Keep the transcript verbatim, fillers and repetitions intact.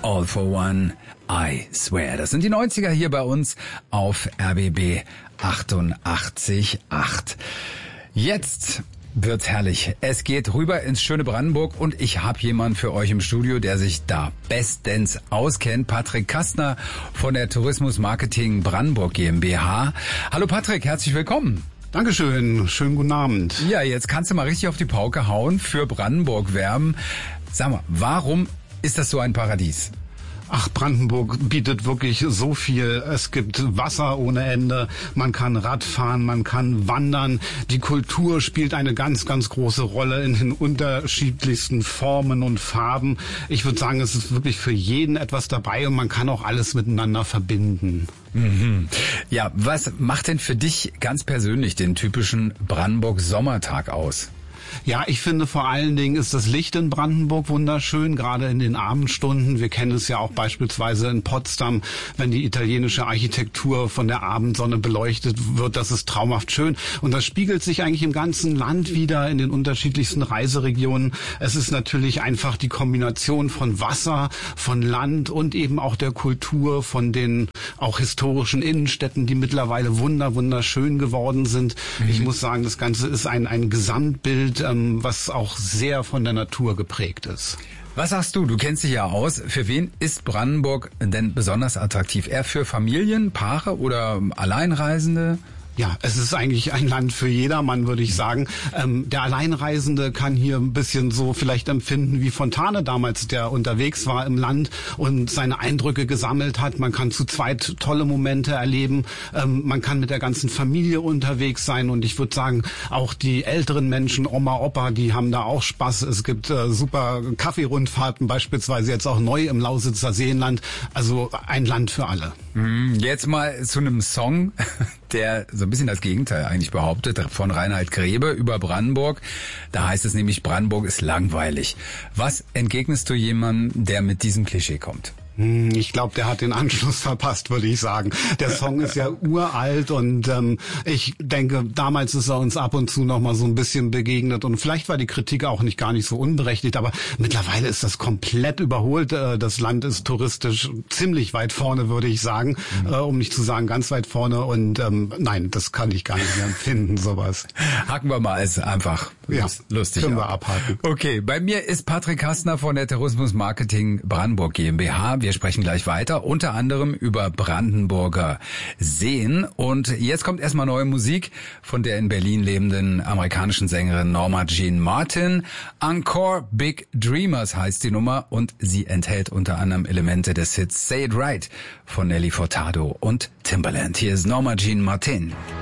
All for One, I Swear. Das sind die neunziger hier bei uns auf R B B achtundachtzig Komma acht. Jetzt wird's herrlich. Es geht rüber ins schöne Brandenburg und ich habe jemanden für euch im Studio, der sich da bestens auskennt. Patrick Kastner von der Tourismus Marketing Brandenburg GmbH. Hallo Patrick, herzlich willkommen. Dankeschön, schönen guten Abend. Ja, jetzt kannst du mal richtig auf die Pauke hauen, für Brandenburg werben. Sag mal, warum ist das so ein Paradies? Ach, Brandenburg bietet wirklich so viel. Es gibt Wasser ohne Ende, man kann Radfahren, man kann wandern. Die Kultur spielt eine ganz, ganz große Rolle in den unterschiedlichsten Formen und Farben. Ich würde sagen, es ist wirklich für jeden etwas dabei und man kann auch alles miteinander verbinden. Mhm. Ja, was macht denn für dich ganz persönlich den typischen Brandenburg-Sommertag aus? Ja, ich finde vor allen Dingen ist das Licht in Brandenburg wunderschön, gerade in den Abendstunden. Wir kennen es ja auch beispielsweise in Potsdam, wenn die italienische Architektur von der Abendsonne beleuchtet wird. Das ist traumhaft schön. Und das spiegelt sich eigentlich im ganzen Land wieder in den unterschiedlichsten Reiseregionen. Es ist natürlich einfach die Kombination von Wasser, von Land und eben auch der Kultur, von den auch historischen Innenstädten, die mittlerweile wunder, wunderschön geworden sind. Mhm. Ich muss sagen, das Ganze ist ein, ein Gesamtbild, was auch sehr von der Natur geprägt ist. Was sagst du? Du kennst dich ja aus. Für wen ist Brandenburg denn besonders attraktiv? Eher für Familien, Paare oder Alleinreisende? Ja, es ist eigentlich ein Land für jedermann, würde ich sagen. Ähm, der Alleinreisende kann hier ein bisschen so vielleicht empfinden wie Fontane damals, der unterwegs war im Land und seine Eindrücke gesammelt hat. Man kann zu zweit tolle Momente erleben. Ähm, man kann mit der ganzen Familie unterwegs sein und ich würde sagen, auch die älteren Menschen, Oma, Opa, die haben da auch Spaß. Es gibt äh, super Kaffeerundfahrten, beispielsweise jetzt auch neu im Lausitzer Seenland. Also ein Land für alle. Jetzt mal zu einem Song, der so ein bisschen das Gegenteil eigentlich behauptet, von Reinhard Grebe über Brandenburg. Da heißt es nämlich, Brandenburg ist langweilig. Was entgegnest du jemandem, der mit diesem Klischee kommt? Ich glaube, der hat den Anschluss verpasst, würde ich sagen. Der Song ist ja uralt und ähm, ich denke, damals ist er uns ab und zu noch mal so ein bisschen begegnet und vielleicht war die Kritik auch nicht gar nicht so unberechtigt, aber mittlerweile ist das komplett überholt. Äh, das Land ist touristisch ziemlich weit vorne, würde ich sagen, mhm. äh, um nicht zu sagen ganz weit vorne und ähm, nein, das kann ich gar nicht mehr empfinden, sowas. Haken wir mal, ist einfach ja, lustig. Können wir abhaken. Okay, bei mir ist Patrick Kastner von der Tourismus Marketing Brandenburg GmbH. Wir sprechen gleich weiter, unter anderem über Brandenburger Seen. Und jetzt kommt erstmal neue Musik von der in Berlin lebenden amerikanischen Sängerin Norma Jean Martin. Encore Big Dreamers heißt die Nummer und sie enthält unter anderem Elemente des Hits Say It Right von Nelly Furtado und Timbaland. Hier ist Norma Jean Martin.